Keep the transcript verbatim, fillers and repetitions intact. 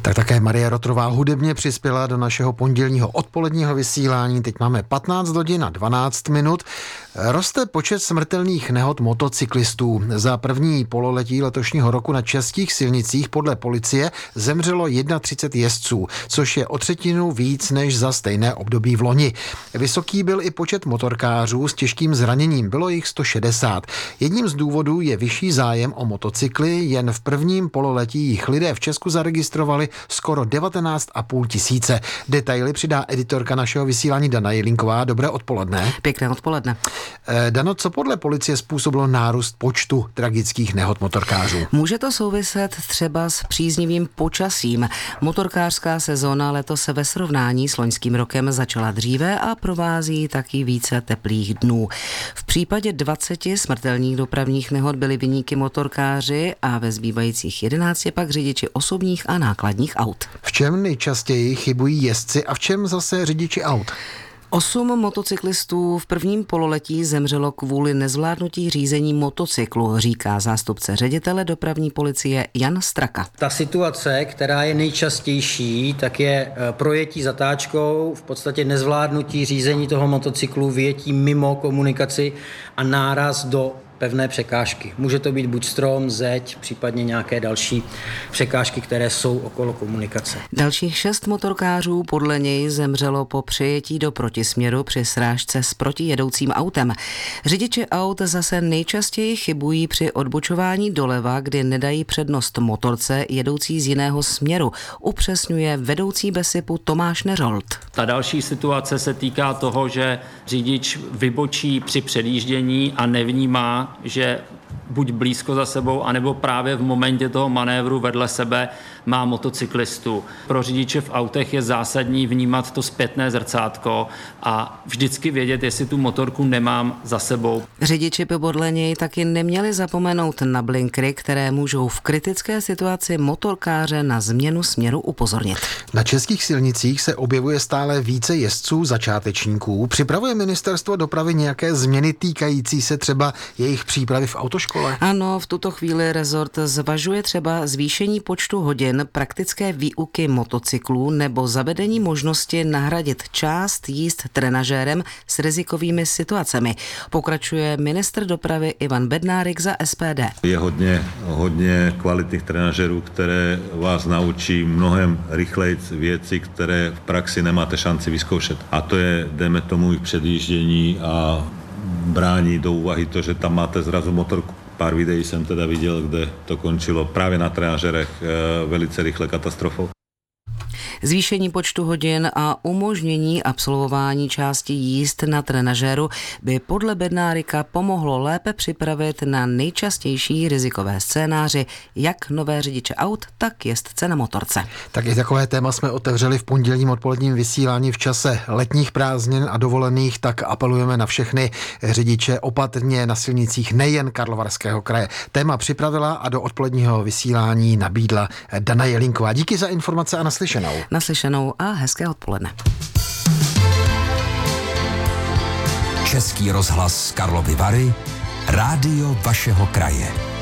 Tak také Marie Rotrová hudebně přispěla do našeho pondělního odpoledního vysílání. Teď máme patnáct hodin a dvanáct minut. Roste počet smrtelných nehod motocyklistů. Za první pololetí letošního roku na českých silnicích podle policie zemřelo třicet jedna jezdců, což je o třetinu víc než za stejné období v loni. Vysoký byl i počet motorkářů s těžkým zraněním, bylo jich sto šedesát. Jedním z důvodů je vyšší zájem o motocykly, jen v prvním pololetí jich lidé v Česku zaregistrovali skoro devatenáct a půl tisíce. Detaily přidá editorka našeho vysílání Dana Jelinková. Dobré odpoledne. Pěkné odpoledne. Dano, co podle policie způsobilo nárůst počtu tragických nehod motorkářů? Může to souviset třeba s příznivým počasím. Motorkářská sezóna letos se ve srovnání s loňským rokem začala dříve a provází taky více teplých dnů. V případě dvaceti smrtelných dopravních nehod byli viníky motorkáři a ve zbývajících jedenácti pak řidiči osobních a nákladních aut. V čem nejčastěji chybují jezdci a v čem zase řidiči aut? Osm motocyklistů v prvním pololetí zemřelo kvůli nezvládnutí řízení motocyklu, říká zástupce ředitele dopravní policie Jan Straka. Ta situace, která je nejčastější, tak je projetí zatáčkou, v podstatě nezvládnutí řízení toho motocyklu, vyjetí mimo komunikaci a náraz do pevné překážky. Může to být buď strom, zeď, případně nějaké další překážky, které jsou okolo komunikace. Dalších šest motorkářů podle něj zemřelo po přejetí do protisměru při srážce s protijedoucím autem. Řidiči aut zase nejčastěji chybují při odbočování doleva, kdy nedají přednost motorce jedoucí z jiného směru, upřesňuje vedoucí BESIPu Tomáš Neřolt. Ta další situace se týká toho, že řidič vybočí při předjíždění a nevnímá, že buď blízko za sebou, anebo právě v momentě toho manévru vedle sebe má motocyklistu. Pro řidiče v autech je zásadní vnímat to zpětné zrcátko a vždycky vědět, jestli tu motorku nemám za sebou. Řidiči by podle něj taky neměli zapomenout na blinkry, které můžou v kritické situaci motorkáře na změnu směru upozornit. Na českých silnicích se objevuje stále více jezdců začátečníků. Připravuje ministerstvo dopravy nějaké změny týkající se třeba jejich přípravy v autoškole? Ano, v tuto chvíli rezort zvažuje třeba zvýšení počtu hodin praktické výuky motocyklů nebo zavedení možnosti nahradit část jízd trenažérem s rizikovými situacemi. Pokračuje ministr dopravy Ivan Bednárik za S P D. Je hodně, hodně kvalitních trenažérů, které vás naučí mnohem rychleji věci, které v praxi nemáte šanci vyzkoušet. A to je, dejme tomu, i předjíždění a brání do úvahy to, že tam máte zrazu motorku. Pár videí jsem teda viděl, kde to končilo právě na trenažerech e, velice rychle katastrofou. Zvýšení počtu hodin a umožnění absolvování části jízd na trenažéru by podle Bednárika pomohlo lépe připravit na nejčastější rizikové scénáři, jak nové řidiče aut, tak jezdce na motorce. Tak i takové téma jsme otevřeli v pondělním odpoledním vysílání v čase letních prázdnin a dovolených, tak apelujeme na všechny řidiče opatrně na silnicích nejen Karlovarského kraje. Téma připravila a do odpoledního vysílání nabídla Dana Jelinková. Díky za informace a naslyšenou. Naslyšenou a hezké odpoledne. Český rozhlas Karlovy Vary, rádio vašeho kraje.